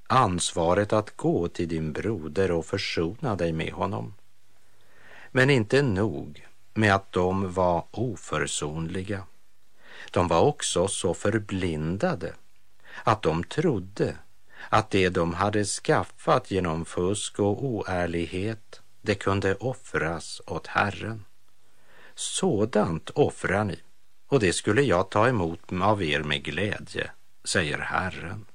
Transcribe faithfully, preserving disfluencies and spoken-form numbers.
ansvaret att gå till din broder och försona dig med honom. Men inte nog med att de var oförsonliga. De var också så förblindade att de trodde att det de hade skaffat genom fusk och oärlighet, det kunde offras åt Herren. Sådant offrar ni, och det skulle jag ta emot av er med glädje, säger Herren.